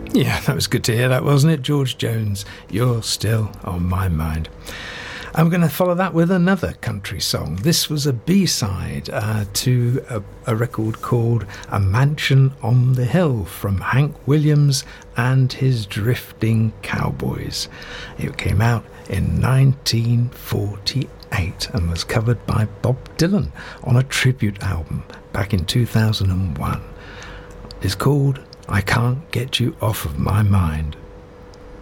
Yeah, that was good to hear that, wasn't it? George Jones, You're Still on My Mind. I'm going to follow that with another country song. This was a B-side to a record called A Mansion on the Hill from Hank Williams and his Drifting Cowboys. It came out in 1948 and was covered by Bob Dylan on a tribute album back in 2001. It's called I Can't Get You Off of My Mind.